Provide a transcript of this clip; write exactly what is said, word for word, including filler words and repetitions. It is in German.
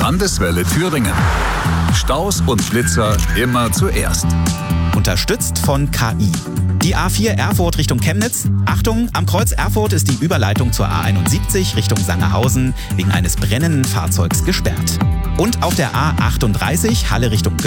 Landeswelle Thüringen. Staus und Blitzer immer zuerst. Unterstützt von K I. Die A vier Erfurt Richtung Chemnitz. Achtung, am Kreuz Erfurt ist die Überleitung zur A einundsiebzig Richtung Sangerhausen wegen eines brennenden Fahrzeugs gesperrt. Und auf der A achtunddreißig Halle Richtung